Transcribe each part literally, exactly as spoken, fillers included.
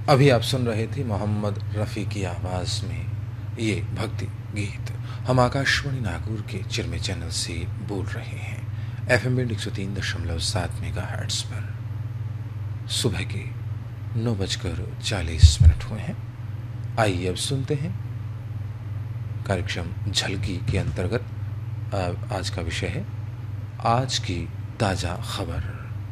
अभी आप सुन रहे थे मोहम्मद रफ़ी की आवाज़ में ये भक्ति गीत। हम आकाशवाणी नागौर के चिरमे चैनल से बोल रहे हैं एफएम बैंड एक सौ तीन दशमलव सात मेगाहर्ट्ज़ पर। सुबह के नौ बजकर चालीस मिनट हुए हैं। आइए अब सुनते हैं कार्यक्रम झलकी के अंतर्गत आज का विषय है आज की ताज़ा खबर।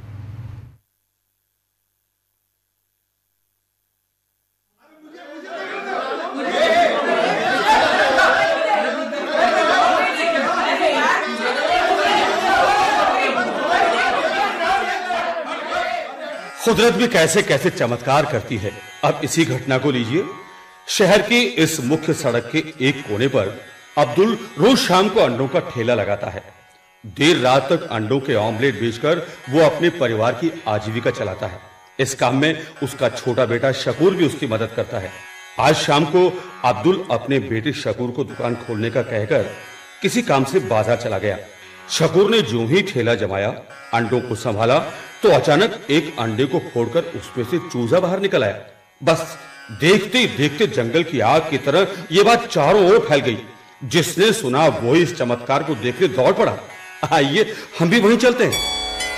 कुदरत भी कैसे कैसे चमत्कार करती है। अब इसी घटना को लीजिए। शहर की इस मुख्य सड़क के एक कोने पर अब्दुल रोज शाम को अंडों का ठेला लगाता है। देर रात तक अंडों के ऑमलेट बेचकर वो अपने परिवार की आजीविका चलाता है। इस काम में उसका छोटा बेटा शकूर भी उसकी मदद करता है। आज शाम को अब्दुल अपने बेटे शकूर को दुकान खोलने का कहकर किसी काम से बाजार चला गया। शकूर ने जो ही ठेला जमाया, अंडों को संभाला तो अचानक एक अंडे को फोड़कर उसमें से चूजा बाहर निकल आया। बस देखते ही देखते जंगल की आग की तरह यह बात चारों ओर फैल गई। जिसने सुना वो इस चमत्कार को देखने दौड़ पड़ा। आइए हम भी वहीं चलते हैं।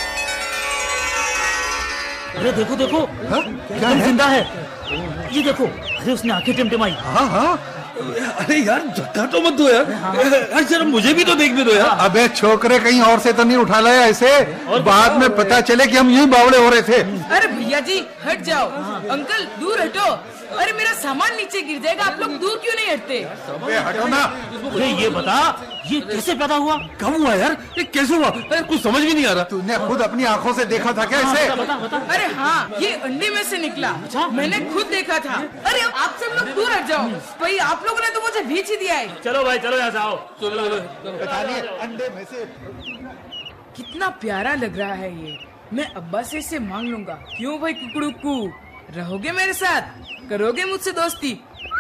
अरे देखो देखो, क्या जिंदा है? ये देखो, अरे उसने आंखें टिमटिमाई। हाँ हाँ, अरे यार धक्का तो मत दो यार। हाँ। जरा मुझे भी तो देखने दो यार। अबे छोकरे कहीं और से तो नहीं उठा लाया ऐसे, बाद में पता चले कि हम यही बावड़े हो रहे थे। अरे भैया जी हट जाओ। अंकल दूर हटो। अरे मेरा सामान नीचे गिर जाएगा, आप लोग दूर क्यों नहीं हटते? हटो ना। अरे ये बता, ये कैसे पैदा हुआ? कब हुआ यार? ये कैसे हुआ? अरे कुछ समझ भी नहीं आ रहा। तूने खुद अपनी आंखों से देखा था क्या इसे? बता, बता, बता। अरे हाँ, ये अंडे में से निकला। अच्छा? मैंने खुद देखा था। अरे आप सब लोग दूर हट जाओ भाई, आप लोगों ने तो मुझे भेज ही दिया है। चलो भाई चलो, यहाँ से आओ। अंडे में से कितना प्यारा लग रहा है ये। मैं अब्बा से इसे मांग लूंगा। क्यों भाई कुकड़ुक्कू, रहोगे मेरे साथ? करोगे मुझसे दोस्ती?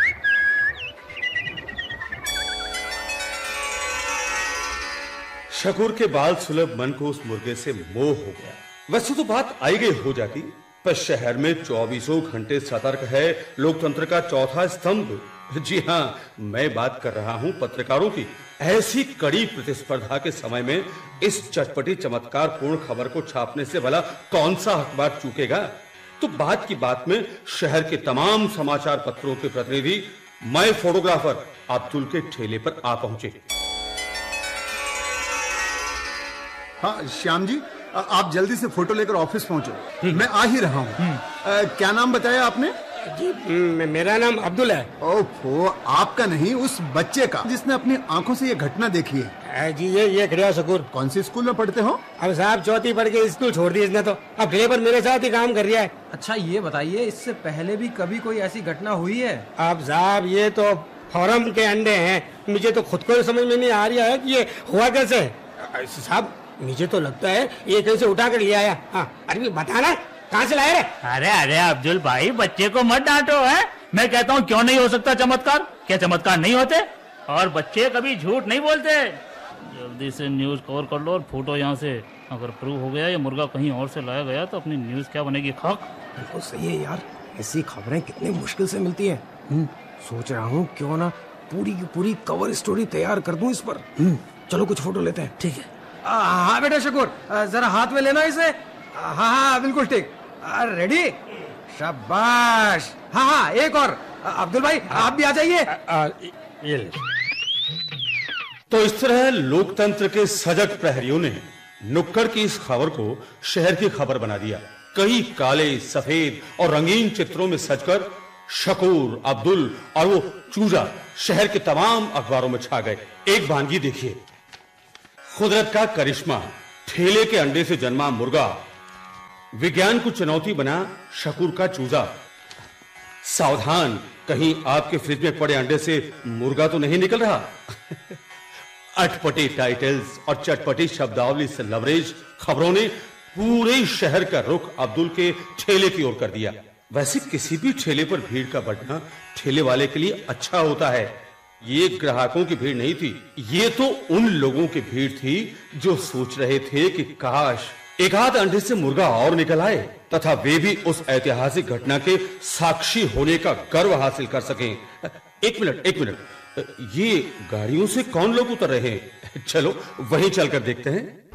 शकूर के बाल सुलभ मन को उस मुर्गे से मोह हो गया। वैसे तो बात आई गई हो जाती, पर शहर में चौबीसों घंटे सतर्क है लोकतंत्र का चौथा स्तंभ। जी हाँ, मैं बात कर रहा हूं पत्रकारों की। ऐसी कड़ी प्रतिस्पर्धा के समय में इस चटपटी चमत्कार पूर्ण खबर को छापने से भला कौन सा अखबार चूकेगा? तो बात की बात में शहर के तमाम समाचार पत्रों के प्रतिनिधि मैं फोटोग्राफर अब्दुल के ठेले पर आ पहुंचे। हाँ श्याम जी, आप जल्दी से फोटो लेकर ऑफिस पहुंचो। मैं आ ही रहा हूँ। क्या नाम बताया आपने? जी मेरा नाम अब्दुल है। ओहो, आपका नहीं, उस बच्चे का जिसने अपनी आंखों से ये घटना देखी है। जी ये ये खड़िया शकूर। कौन सी स्कूल में पढ़ते हो? अब साहब चौथी पढ़ के स्कूल छोड़ दी इसने, तो अब ठेले पर मेरे साथ ही काम कर रहा है। अच्छा ये बताइए, इससे पहले भी कभी कोई ऐसी घटना हुई है? अब साहब ये तो फॉरम के अंडे हैं, मुझे तो खुद को समझ में नहीं आ रहा है कि ये हुआ कैसे। साहब मुझे तो लगता है ये कहीं से उठा कर ले आया। हाँ, अरे बताना कहाँ से लाया रे? अरे अरे अब्दुल भाई, बच्चे को मत डांटो। है मैं कहता हूँ क्यों नहीं हो सकता चमत्कार? क्या चमत्कार नहीं होते? और बच्चे कभी झूठ नहीं बोलते। जल्दी से न्यूज कवर कर लो और फोटो यहाँ से। अगर प्रूव हो गया ये मुर्गा कहीं और से लाया गया तो अपनी न्यूज क्या बनेगी? खाक। बिल्कुल सही है यार, ऐसी खबरें कितनी मुश्किल से मिलती है। सोच रहा हूँ क्यों ना पूरी की पूरी कवर स्टोरी तैयार कर दूं इस पर। चलो कुछ फोटो लेते हैं। ठीक है। हाँ बेटा शकूर, जरा हाथ में लेना इसे। हाँ हाँ बिल्कुल ठीक। रेडी? शाबाश। हाँ हाँ एक और। अब्दुल भाई आप भी आ जाइए। तो इस तरह लोकतंत्र के सजग प्रहरियों ने नुक्कड़ की इस खबर को शहर की खबर बना दिया। कई काले, सफेद और रंगीन चित्रों में सजकर शकूर, अब्दुल और वो चूजा शहर के तमाम अखबारों में छा गए। एक वानगी देखिए, कुदरत का करिश्मा, ठेले के अंडे से जन्मा मुर्गा, विज्ञान को चुनौती बना शकूर का चूजा। सावधान, कहीं आपके फ्रिज में पड़े अंडे से मुर्गा तो नहीं निकल रहा। अटपटे टाइटल्स और चटपटी शब्दावली से लवरेज खबरों ने पूरे शहर का रुख अब्दुल के ठेले की ओर कर दिया। वैसे किसी भी ठेले पर भीड़ का बढ़ना ठेले वाले के लिए अच्छा होता है। ये ग्राहकों की भीड़ नहीं थी, ये तो उन लोगों की भीड़ थी जो सोच रहे थे कि काश एक आध अंडे से मुर्गा और निकल आए तथा वे भी उस ऐतिहासिक घटना के साक्षी होने का गर्व हासिल कर सकें। एक मिनट एक मिनट, ये गाड़ियों से कौन लोग उतर रहे हैं? चलो वहीं चलकर देखते हैं।